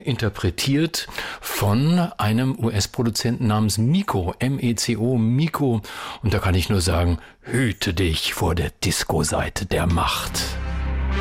interpretiert von einem US-Produzenten namens Meco, M-E-C-O, Meco. Und da kann ich nur sagen, hüte dich vor der Disco-Seite der Macht.